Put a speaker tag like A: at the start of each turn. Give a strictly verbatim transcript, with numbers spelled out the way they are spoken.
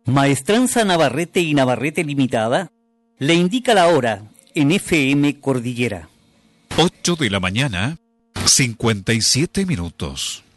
A: Maestranza Navarrete y Navarrete Limitada le indica la hora en F M Cordillera.
B: ocho de la mañana, cincuenta y siete minutos.